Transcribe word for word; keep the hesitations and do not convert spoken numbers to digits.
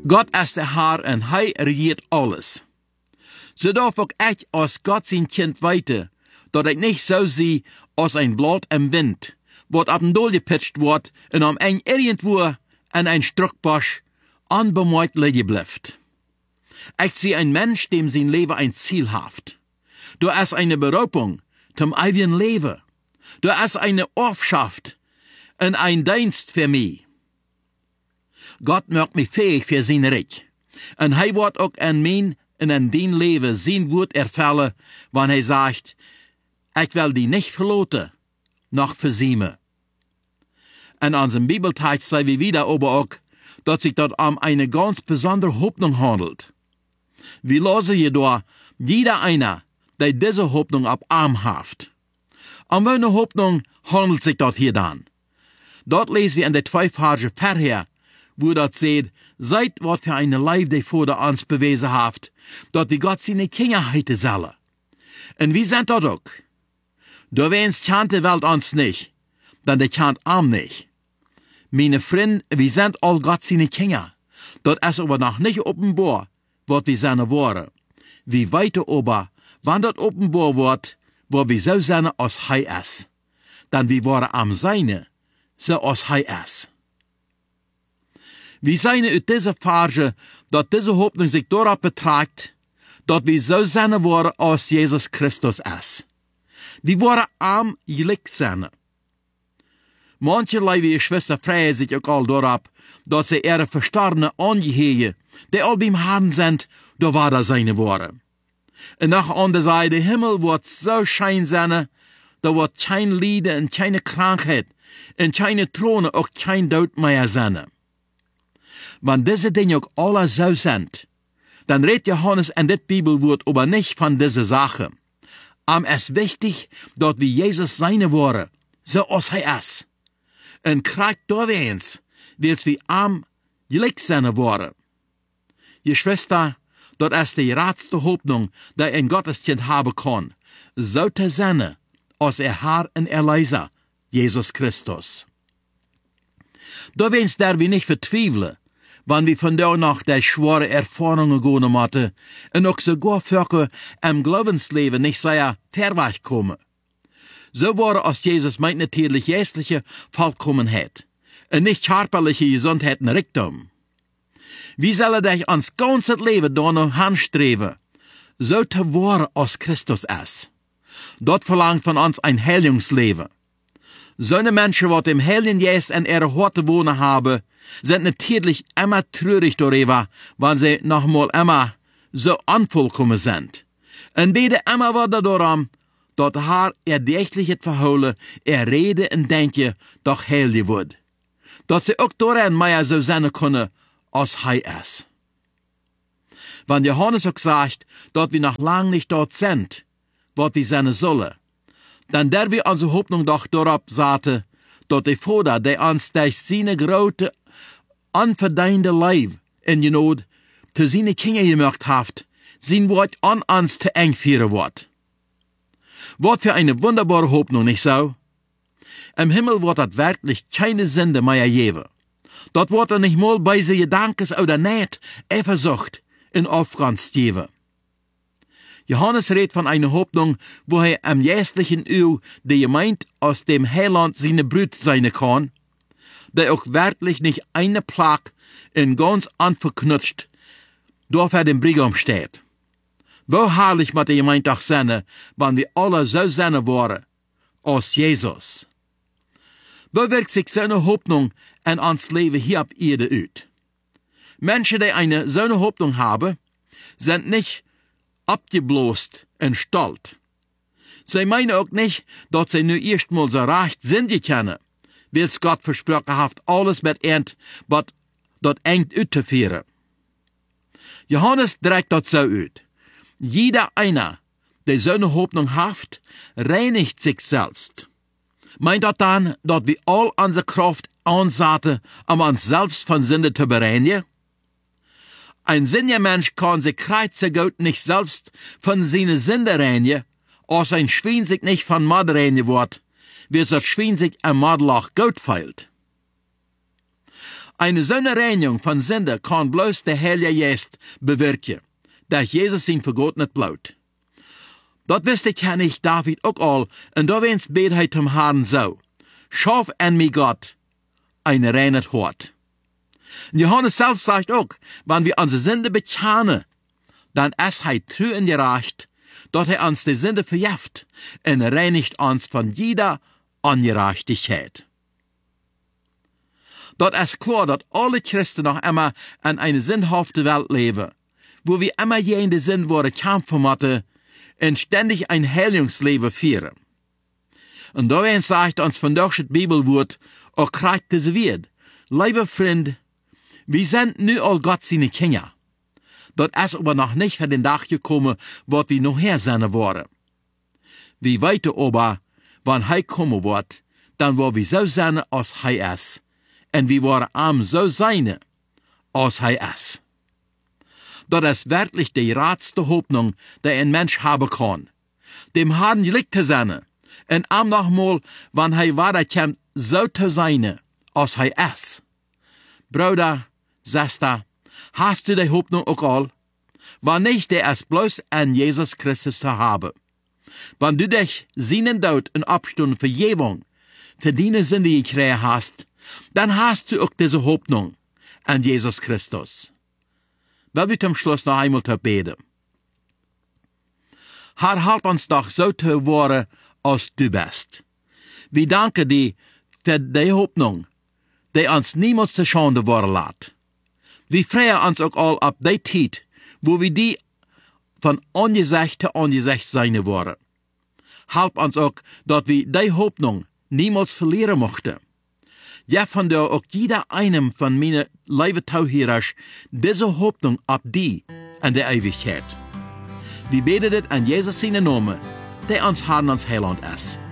Gott ist der Herr en hij regiert alles. So darf ook ich als Gott sein Kind weiten, dat ich nicht so zie als ein Blatt im Wind, wat ab dem Dol gepitcht wordt en am eng irgendwo an ein Struckbosch unbemerkt liegen bleibt. Ich sehe ein Mensch, dem sein Leben ein Ziel haft. Du hast eine Berufung zum ewigen Leben. Du hast eine Aufschaft und ein Dienst für mich. Gott macht mich fähig für sein Reich. Und er wird auch an mein und an dein Leben sein Wort erfüllen, wenn er sagt, ich will die nicht verloten, noch versiemen. In unserem Bibeltext sehen wir wieder aber auch, dass sich dort um eine ganz besondere Hoffnung handelt. Wir lesen jedoch, jeder einer, der diese Hoffnung ab Arm haft. Um welche Hoffnung handelt sich dort hier dann? Dort lesen wir in der zwei Verse vorher, wo dort steht, seid was für eine Leib, die vor uns bewiesen haft, dort wie Gott seine Kinder heite solle. Und wie sind dort auch? Du wennst kennt die Welt uns nicht, denn die kennt arm nicht. Meine Freunde, wir sind all Gott seine Kinder. Dort ist aber noch nicht offenbar, was wir seine waren. Wie weiter aber, wann dort offenbar wird, wo wir so sein, als Hei ist. Denn wir waren am Seine, so als Hei ist. Wir sehen uit diese Verse, dass diese Hoffnung sich darauf beträgt, dass wir so sein waren, als Jesus Christus ist. Wir waren arm, gleich sein. Manche liebe Schwester freuen sich auch all darauf, dass sie ihre verstorbenen Angehörigen, die all beim Herrn sind, da war da seine waren. Und nach andere Seite, der Himmel wird so schön sein, da wird kein Leiden und keine Krankheit und keine Throne auch kein Tod mehr sein. Wenn diese Dinge auch alle so sind, dann redet Johannes in das Bibelwort aber nicht von dieser Sache. Am es wichtig, dass wir Jesus seine Worte, so als er ist. Und kriegt da eins, weil wir am gleich seine Worte. Je Schwester, das ist die ratste Hoffnung, die ein Gotteskind haben kann, sollte sein, als er Herr und Erlöser, Jesus Christus. Da wenn's der wir nicht verzweifeln, wenn wir von da nach der schwere Erfahrungen gehen müssen und auch sogar Völker im Glaubensleben nicht sehr verweicht kommen. So war als Jesus meint natürlich geistliche Vollkommenheit und nicht körperliche Gesundheit und Reichtum. Wie soll er ans ganze Leben danach anstreben, so zu werden als Christus ist? Dort verlangt von uns ein Heilungsleben. So eine Menschen, die im Heiligen Geist in ihrer Horte wohnen haben, sind natürlich immer traurig darüber, wenn sie nochmal immer so unvollkommen sind. Und beten immer wieder darum, dass Herr ihr täglich verholen, er rede und denke, doch heilig wird. Dass sie auch darin mehr so sein können, als er ist. Wenn Johannes auch sagt, dass wir noch lang nicht dort sind, was wir sein sollen, dann der wir unsere Hoffnung doch darauf setzen, dass der Vater, der uns durch seine große, unverdiente Leib in Genot zu seine Kinder gemacht hat, sein Wort an uns zu eng führen wird. Was für eine wunderbare Hoffnung, nicht so? Im Himmel wird das wirklich keine Sünde mehr geben. Dort wird er nicht mal bei seinen Gedanken oder nicht Eifersucht in Aufgangs geben. Johannes redet von einer Hoffnung, wo er am jährlichen Öl die Gemeinde aus dem Heiland seine Brut sein kann, der auch wirklich nicht eine Plage in ganz unverknüpft durch den Brigam steht. Wo herrlich muss die Gemeinde doch sein, wenn wir alle so sein wollen, als Jesus. Wo wirkt sich so eine Hoffnung in uns Leben hier auf Erde aus? Menschen, die eine so eine Hoffnung haben, sind nicht abgeblost und stolz. Sie meinen auch nicht, dass sie nur erstmal so recht sind können, weil Gott versprochen hat, alles mit End, was dort eng auszuführen. Johannes drückt das so aus. Jeder einer, der so eine Hoffnung hat, reinigt sich selbst. Meint das dann, dass wir all unsere Kraft ansetzen, um uns selbst von Sünde zu bereinigen? Ein sündiger Mensch kann sich kreuze Gott nicht selbst von seinen Sünden reinigen, als ein Schwein sich nicht von Mord reinigen wird, wie das Schwein sich am Mordloch Gott feilt. Eine solche Reinigung von Sünde kann bloß der Heilige Geist bewirken, dass Jesus ihn vergott nicht blaut. Dat wist ik hen ich David ook al, en da wens bet hij zum Herrn so, schaff en mi Gott ein reines Hort. Johannes selbst sagt auch, wenn wir unsere Sünde bekennen, dann ist hij treu und gerecht, dass er uns die Sünde vergibt und reinigt uns von jeder Ungerechtigkeit. Dort ist klar, dass alle Christen noch immer in einer sündhaften Welt leben, wo wir immer gegen die Sünde worden kämpfen müssen und ständig ein Heilungsleben führen. Und darin sagt uns von das Bibelwort auch kriegt diese Wort, liebe Freund, wir sind nu all Gott seine Kinder. Das ist aber noch nicht für den Tag gekommen, was wir nachher sein wollen. Wir weiter aber, wenn er kommen wird, dann wollen wir so sein, als er ist. Und wir wollen am so sein, als er ist. Das ist wirklich die ratste Hoffnung, die ein Mensch haben kann. Dem Herrn liegt zu sein, und am nochmal, wenn er weiterkommt, so zu sein, als er ist. Bruder, Schwester, hast du die Hoffnung auch all? Wenn nicht, der ist bloß an Jesus Christus zu haben. Wenn du dich seinen Tod und Abstund Vergebung für deine Sünde gekriegt hast, dann hast du auch diese Hoffnung an Jesus Christus. Weil wir zum Schluss noch einmal zu beten. Herr, halt uns doch so zu werden, als du bist. Wir danken dir für die Hoffnung, die uns niemals zu Schande worden lässt. Wir freuen uns auch all auf die Zeit, wo wir die von Angesicht zu Angesicht sein wollen. Halb uns auch, dass wir die Hoffnung niemals verlieren möchten. Ja, von der auch jeder einem von meinen lieben Tauhirers diese Hoffnung auf die an der Ewigkeit. Wir beten das an Jesus seinen Namen, der uns Herrn uns Heiland ist.